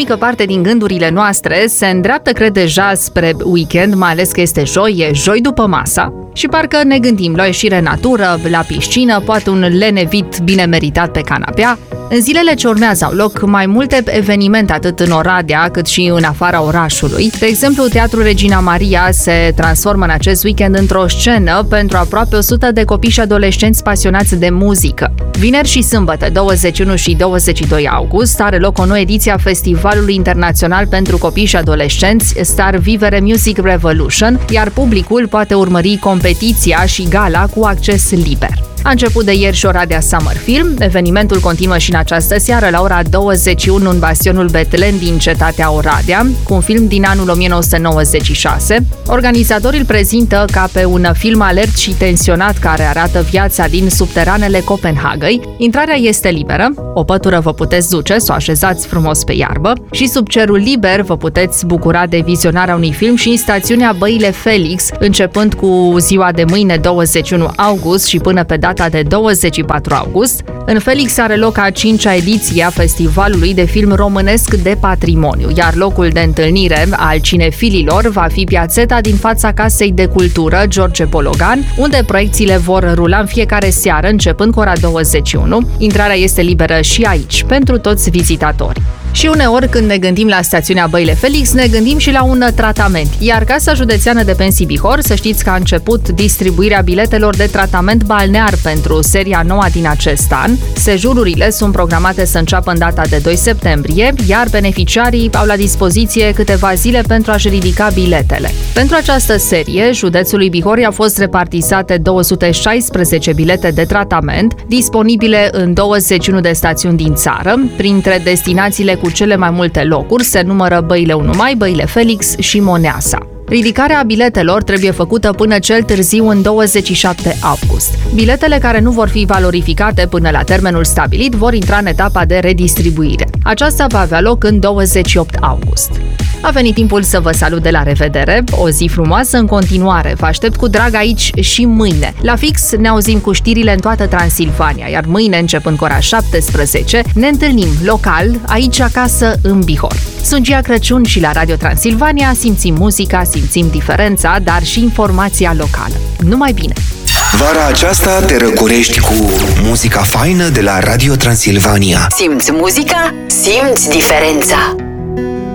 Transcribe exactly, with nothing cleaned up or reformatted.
mică parte din gândurile noastre se îndreaptă, cred, deja spre weekend, mai ales că este joi, e joi după masa. Și parcă ne gândim la o ieșire în natură, la piscină, poate un lenevit bine meritat pe canapea. În zilele ce urmează au loc mai multe evenimente atât în Oradea cât și în afara orașului. De exemplu, Teatrul Regina Maria se transformă în acest weekend într-o scenă pentru aproape o sută de copii și adolescenți pasionați de muzică. Vineri și sâmbătă, douăzeci și unu și douăzeci și doi august, are loc o nouă ediție a Festivalului Internațional pentru Copii și Adolescenți Star Vivere Music Revolution, iar publicul poate urmări competiția și gala cu acces liber. A început de ieri și Oradea Summer Film. Evenimentul continuă și în această seară la ora douăzeci și unu în bastionul Betlen din cetatea Oradea, cu un film din anul o mie nouă sute nouăzeci și șase. Organizatorii îl prezintă ca pe un film alert și tensionat care arată viața din subteranele Copenhagăi. Intrarea este liberă, o pătură vă puteți duce, să o așezați frumos pe iarbă și sub cerul liber vă puteți bucura de vizionarea unui film și în stațiunea Băile Felix, începând cu ziua de mâine douăzeci și unu august și până pe data de douăzeci și patru august. În Felix are loc a cincea ediție a Festivalului de Film Românesc de Patrimoniu, iar locul de întâlnire al cinefililor va fi piațeta din fața Casei de Cultură George Pologan, unde proiecțiile vor rula în fiecare seară, începând cu ora douăzeci și unu. Intrarea este liberă și aici, pentru toți vizitatorii. Și uneori, când ne gândim la stațiunea Băile Felix, ne gândim și la un tratament. Iar Casa Județeană de Pensii Bihor, să știți că a început distribuirea biletelor de tratament balnear pentru seria nouă din acest an. Sejururile sunt programate să înceapă în data de doi septembrie, iar beneficiarii au la dispoziție câteva zile pentru a-și ridica biletele. Pentru această serie, județului Bihor i-au fost repartizate două sute șaisprezece bilete de tratament, disponibile în douăzeci și unu de stațiuni din țară. Printre destinațiile cu cele mai multe locuri se numără Băile unu Mai, Băile Felix și Moneasa. Ridicarea biletelor trebuie făcută până cel târziu în douăzeci și șapte august. Biletele care nu vor fi valorificate până la termenul stabilit vor intra în etapa de redistribuire. Aceasta va avea loc în douăzeci și opt august. A venit timpul să vă salut de la revedere, o zi frumoasă în continuare, vă aștept cu drag aici și mâine. La fix ne auzim cu știrile în toată Transilvania, iar mâine, începând cu ora șaptesprezece, ne întâlnim local, aici acasă, în Bihor. Sunt Gia Crăciun și la Radio Transilvania simțim muzica, simțim diferența, dar și informația locală. Numai bine! Vara aceasta te răcorești cu muzica faină de la Radio Transilvania. Simți muzica? Simți diferența!